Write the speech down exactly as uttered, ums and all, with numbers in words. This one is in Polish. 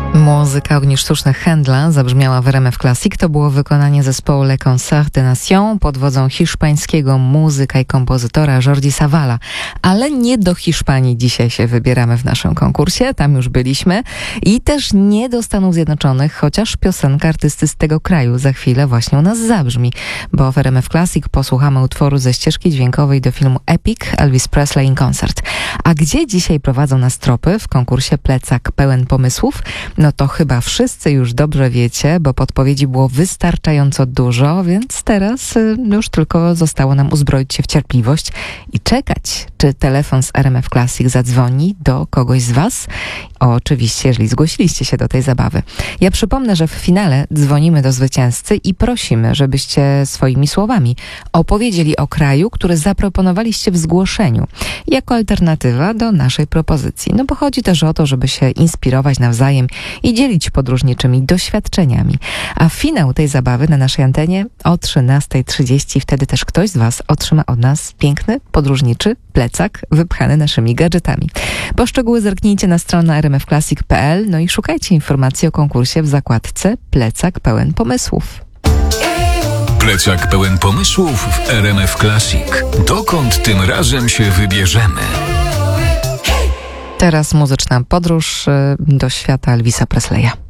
Muzyka Ogni Sztucznych Händla zabrzmiała w R M F Classic. To było wykonanie zespołu Le Concert des Nations pod wodzą hiszpańskiego muzyka i kompozytora Jordi Savala. Ale nie do Hiszpanii dzisiaj się wybieramy w naszym konkursie, tam już byliśmy. I też nie do Stanów Zjednoczonych, chociaż piosenka artysty z tego kraju za chwilę właśnie u nas zabrzmi, bo w R M F Classic posłuchamy utworu ze ścieżki dźwiękowej do filmu Epic Elvis Presley in Concert. A gdzie dzisiaj prowadzą nas tropy w konkursie Plecak pełen pomysłów? No to chyba wszyscy już dobrze wiecie, bo podpowiedzi było wystarczająco dużo, więc teraz y, już tylko zostało nam uzbroić się w cierpliwość i czekać, czy telefon z R M F Classic zadzwoni do kogoś z was. Oczywiście, jeżeli zgłosiliście się do tej zabawy. Ja przypomnę, że w finale dzwonimy do zwycięzcy i prosimy, żebyście swoimi słowami opowiedzieli o kraju, który zaproponowaliście w zgłoszeniu, jako alternatywa do naszej propozycji. No bo chodzi też o to, żeby się inspirować nawzajem i dzielić podróżniczymi doświadczeniami. A finał tej zabawy na naszej antenie o trzynasta trzydzieści. Wtedy też ktoś z was otrzyma od nas piękny, podróżniczy plecak wypchany naszymi gadżetami. Po szczegóły zerknijcie na stronę r m f classic kropka p l, no i szukajcie informacji o konkursie w zakładce Plecak pełen pomysłów. Plecak pełen pomysłów w R M F Classic. Dokąd tym razem się wybierzemy? Teraz muzyczna podróż do świata Elvisa Presleya.